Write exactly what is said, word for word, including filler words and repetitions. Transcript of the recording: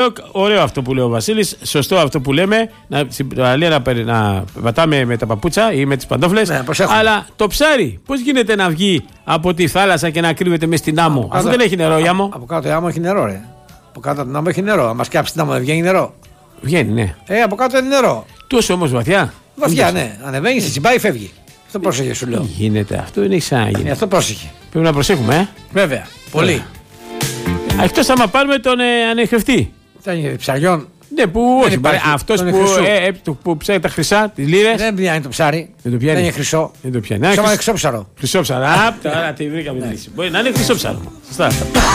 άλλο ωραίο αυτό που λέει ο Βασίλης. Σωστό αυτό που λέμε. Να, στην παραλία να, να πατάμε με τα παπούτσα ή με τις παντόφλες. Ναι, αλλά το ψάρι, πώς γίνεται να βγει από τη θάλασσα και να κρύβεται μέσα στην άμμο? Αυτό δεν έχει νερό, η άμμο. Από κάτω η άμμο έχει νερό, ρε. Από κάτω την άμμο έχει νερό. Αν μας κάψει την άμμο δεν βγαίνει νερό. Βγαίνει, ναι. Ε, από κάτω είναι νερό. Τόσο όμως βαθιά. Βαθιά, ναι. Ανεβαίνει, σε τσιμπάει, φεύγει. Αυτό πρόσεχε, σου λέω. Γίνεται αυτό, δεν έχει ξαναγίνει. Ε, αυτό πρόσεχε. Πρέπει να προσέχουμε, ε. Βέβαια. Πολύ. Εκτός άμα πάρουμε τον ε, ανεχρευτή. Τι είναι, ψαριών. Ναι, που όχι. Αυτός που, ε, ε, που ψάχνει τα χρυσά, τις λίρες. Δεν πιάνει το ψάρι. Δεν το πιάνει. Δεν είναι χρυσό. Δεν το πιάνει. Χρυσό είναι χρυσό ψαρό. Χρυσό ψαρό. Α, τώρα τη βρήκαμε τη λύση. Μπορεί να είναι χρυσό ψαρό. Σωστά.